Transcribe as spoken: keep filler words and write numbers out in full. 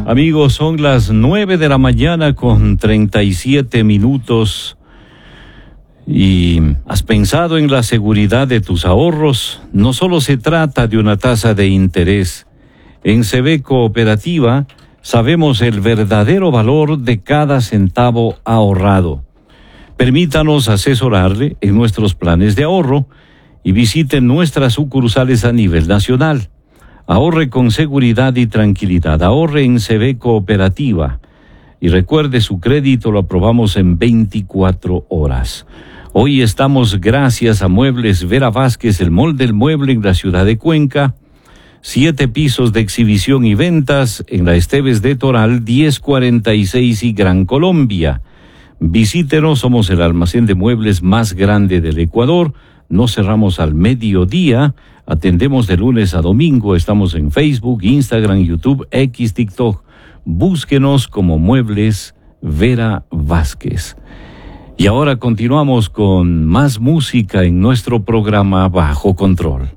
Amigos, son las nueve de la mañana con treinta y siete minutos. ¿Y has pensado en la seguridad de tus ahorros? No solo se trata de una tasa de interés. En C B Cooperativa sabemos el verdadero valor de cada centavo ahorrado. Permítanos asesorarle en nuestros planes de ahorro y visite nuestras sucursales a nivel nacional. Ahorre con seguridad y tranquilidad. Ahorre en C B Cooperativa. Y recuerde, su crédito lo aprobamos en veinticuatro horas. Hoy estamos gracias a Muebles Vera Vázquez, el molde del mueble en la ciudad de Cuenca. Siete pisos de exhibición y ventas en la Esteves de Toral, diez cuarenta y seis y Gran Colombia. Visítenos, somos el almacén de muebles más grande del Ecuador. No cerramos al mediodía, atendemos de lunes a domingo. Estamos en Facebook, Instagram, YouTube, X, TikTok. Búsquenos como Muebles Vera Vázquez. Y ahora continuamos con más música en nuestro programa Bajo Control.